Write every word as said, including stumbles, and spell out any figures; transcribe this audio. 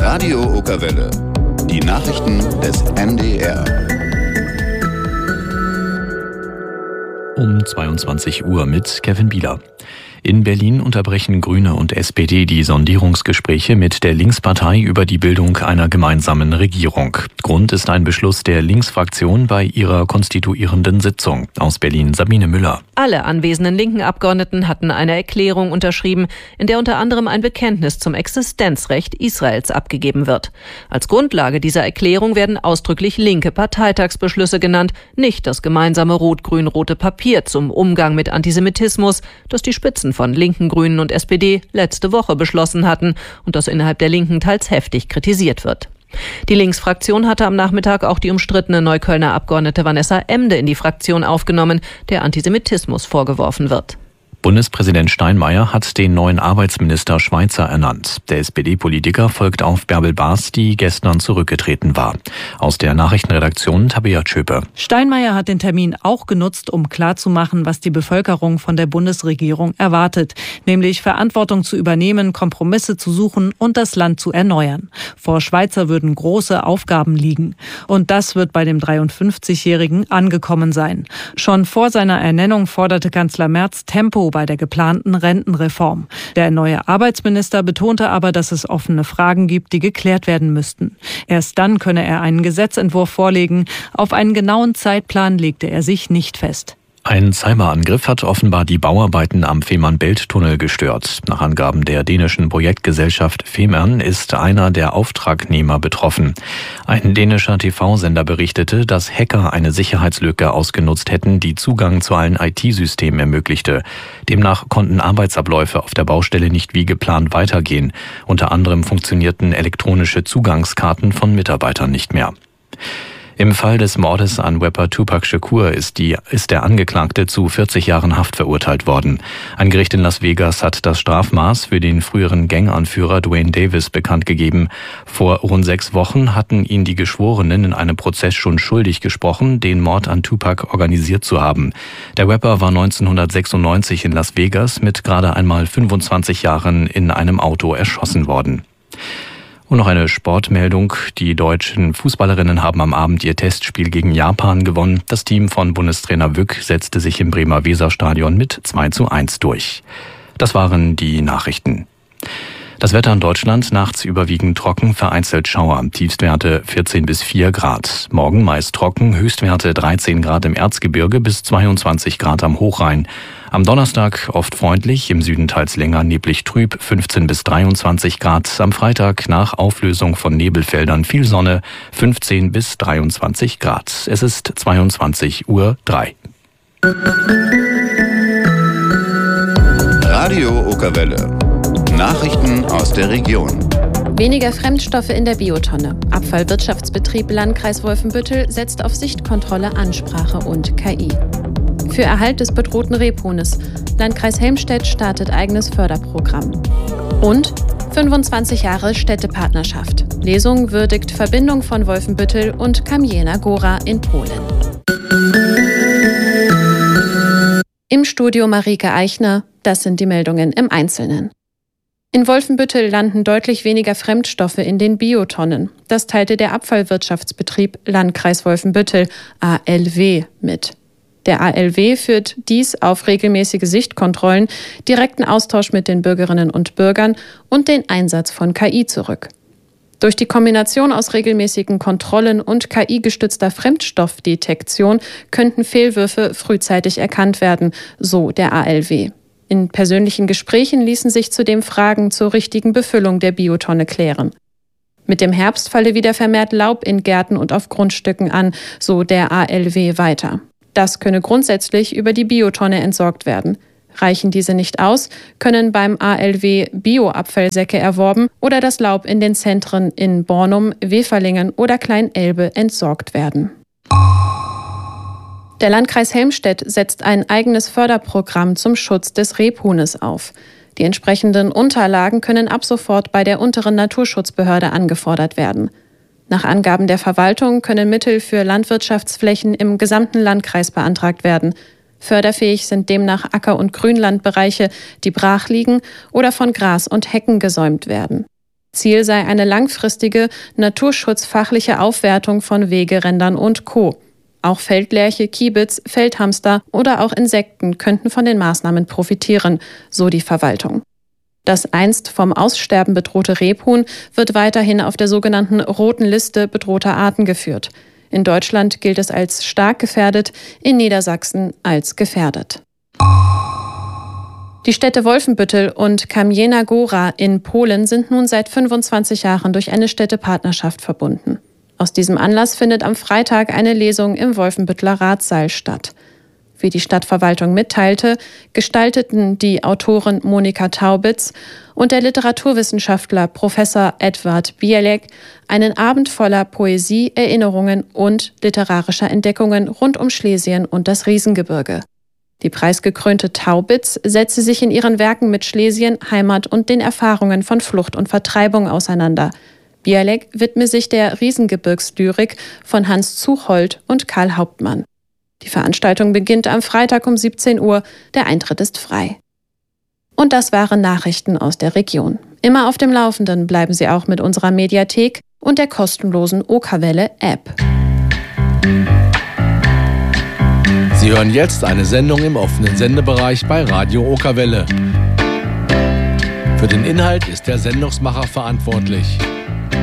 Radio Okerwelle. Die Nachrichten des N D R. Um zweiundzwanzig Uhr mit Kevin Bieler. In Berlin unterbrechen Grüne und S P D die Sondierungsgespräche mit der Linkspartei über die Bildung einer gemeinsamen Regierung. Grund ist ein Beschluss der Linksfraktion bei ihrer konstituierenden Sitzung. Aus Berlin Sabine Müller. Alle anwesenden linken Abgeordneten hatten eine Erklärung unterschrieben, in der unter anderem ein Bekenntnis zum Existenzrecht Israels abgegeben wird. Als Grundlage dieser Erklärung werden ausdrücklich linke Parteitagsbeschlüsse genannt, nicht das gemeinsame rot-grün-rote Papier zum Umgang mit Antisemitismus, das die Spitzen von Linken, Grünen und S P D letzte Woche beschlossen hatten und das innerhalb der Linken teils heftig kritisiert wird. Die Linksfraktion hatte am Nachmittag auch die umstrittene Neuköllner Abgeordnete Vanessa Emde in die Fraktion aufgenommen, der Antisemitismus vorgeworfen wird. Bundespräsident Steinmeier hat den neuen Arbeitsminister Schweizer ernannt. Der S P D-Politiker folgt auf Bärbel Baas, die gestern zurückgetreten war. Aus der Nachrichtenredaktion Tabea Tschöpe. Steinmeier hat den Termin auch genutzt, um klarzumachen, was die Bevölkerung von der Bundesregierung erwartet. Nämlich Verantwortung zu übernehmen, Kompromisse zu suchen und das Land zu erneuern. Vor Schweizer würden große Aufgaben liegen. Und das wird bei dem dreiundfünfzigjährigen angekommen sein. Schon vor seiner Ernennung forderte Kanzler Merz Tempo bei der geplanten Rentenreform. Der neue Arbeitsminister betonte aber, dass es offene Fragen gibt, die geklärt werden müssten. Erst dann könne er einen Gesetzentwurf vorlegen. Auf einen genauen Zeitplan legte er sich nicht fest. Ein Cyberangriff hat offenbar die Bauarbeiten am Fehmarn-Belt-Tunnel gestört. Nach Angaben der dänischen Projektgesellschaft Femern ist einer der Auftragnehmer betroffen. Ein dänischer T V-Sender berichtete, dass Hacker eine Sicherheitslücke ausgenutzt hätten, die Zugang zu allen I T-Systemen ermöglichte. Demnach konnten Arbeitsabläufe auf der Baustelle nicht wie geplant weitergehen. Unter anderem funktionierten elektronische Zugangskarten von Mitarbeitern nicht mehr. Im Fall des Mordes an Rapper Tupac Shakur ist, die, ist der Angeklagte zu vierzig Jahren Haft verurteilt worden. Ein Gericht in Las Vegas hat das Strafmaß für den früheren Ganganführer Dwayne Davis bekannt gegeben. Vor rund sechs Wochen hatten ihn die Geschworenen in einem Prozess schon schuldig gesprochen, den Mord an Tupac organisiert zu haben. Der Rapper war neunzehnhundertsechsundneunzig in Las Vegas mit gerade einmal fünfundzwanzig Jahren in einem Auto erschossen worden. Und noch eine Sportmeldung. Die deutschen Fußballerinnen haben am Abend ihr Testspiel gegen Japan gewonnen. Das Team von Bundestrainer Wück setzte sich im Bremer Weserstadion mit zwei zu eins durch. Das waren die Nachrichten. Das Wetter in Deutschland nachts überwiegend trocken, vereinzelt Schauer. Tiefstwerte vierzehn bis vier Grad. Morgen meist trocken, Höchstwerte dreizehn Grad im Erzgebirge bis zweiundzwanzig Grad am Hochrhein. Am Donnerstag oft freundlich, im Süden teils länger neblig trüb, fünfzehn bis dreiundzwanzig Grad. Am Freitag nach Auflösung von Nebelfeldern viel Sonne, fünfzehn bis dreiundzwanzig Grad. Es ist zweiundzwanzig Uhr drei. Radio Okerwelle. Nachrichten aus der Region. Weniger Fremdstoffe in der Biotonne. Abfallwirtschaftsbetrieb Landkreis Wolfenbüttel setzt auf Sichtkontrolle, Ansprache und K I. Für Erhalt des bedrohten Rebhuhnes. Landkreis Helmstedt startet eigenes Förderprogramm. Und fünfundzwanzig Jahre Städtepartnerschaft. Lesung würdigt Verbindung von Wolfenbüttel und Kamienia Góra in Polen. Im Studio Marike Eichner. Das sind die Meldungen im Einzelnen. In Wolfenbüttel landen deutlich weniger Fremdstoffe in den Biotonnen. Das teilte der Abfallwirtschaftsbetrieb Landkreis Wolfenbüttel, A L W, mit. Der A L W führt dies auf regelmäßige Sichtkontrollen, direkten Austausch mit den Bürgerinnen und Bürgern und den Einsatz von K I zurück. Durch die Kombination aus regelmäßigen Kontrollen und K I-gestützter Fremdstoffdetektion könnten Fehlwürfe frühzeitig erkannt werden, so der A L W. In persönlichen Gesprächen ließen sich zudem Fragen zur richtigen Befüllung der Biotonne klären. Mit dem Herbst falle wieder vermehrt Laub in Gärten und auf Grundstücken an, so der A L W weiter. Das könne grundsätzlich über die Biotonne entsorgt werden. Reichen diese nicht aus, können beim A L W Bioabfallsäcke erworben oder das Laub in den Zentren in Bornum, Weferlingen oder Klein-Elbe entsorgt werden. Der Landkreis Helmstedt setzt ein eigenes Förderprogramm zum Schutz des Rebhuhnes auf. Die entsprechenden Unterlagen können ab sofort bei der unteren Naturschutzbehörde angefordert werden. Nach Angaben der Verwaltung können Mittel für Landwirtschaftsflächen im gesamten Landkreis beantragt werden. Förderfähig sind demnach Acker- und Grünlandbereiche, die brach liegen oder von Gras und Hecken gesäumt werden. Ziel sei eine langfristige, naturschutzfachliche Aufwertung von Wegerändern und Co. Auch Feldlerche, Kiebitz, Feldhamster oder auch Insekten könnten von den Maßnahmen profitieren, so die Verwaltung. Das einst vom Aussterben bedrohte Rebhuhn wird weiterhin auf der sogenannten Roten Liste bedrohter Arten geführt. In Deutschland gilt es als stark gefährdet, in Niedersachsen als gefährdet. Die Städte Wolfenbüttel und Kamienia Góra in Polen sind nun seit fünfundzwanzig Jahren durch eine Städtepartnerschaft verbunden. Aus diesem Anlass findet am Freitag eine Lesung im Wolfenbütteler Ratssaal statt. Wie die Stadtverwaltung mitteilte, gestalteten die Autorin Monika Taubitz und der Literaturwissenschaftler Professor Edward Bielek einen Abend voller Poesie, Erinnerungen und literarischer Entdeckungen rund um Schlesien und das Riesengebirge. Die preisgekrönte Taubitz setze sich in ihren Werken mit Schlesien, Heimat und den Erfahrungen von Flucht und Vertreibung auseinander. Bielek widme sich der Riesengebirgslyrik von Hans Zuchhold und Karl Hauptmann. Die Veranstaltung beginnt am Freitag um siebzehn Uhr, der Eintritt ist frei. Und das waren Nachrichten aus der Region. Immer auf dem Laufenden bleiben Sie auch mit unserer Mediathek und der kostenlosen Okerwelle-App. Sie hören jetzt eine Sendung im offenen Sendebereich bei Radio Okerwelle. Für den Inhalt ist der Sendungsmacher verantwortlich.